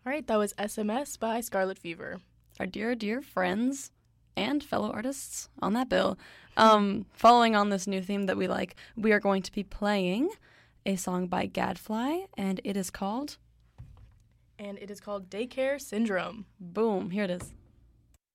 All right, that was SMS by Scarlet Fever. Our dear, dear friends and fellow artists on that bill. Following on this new theme that we like, we are going to be playing a song by Gadfly, and it is called Daycare Syndrome. Boom. Here it is.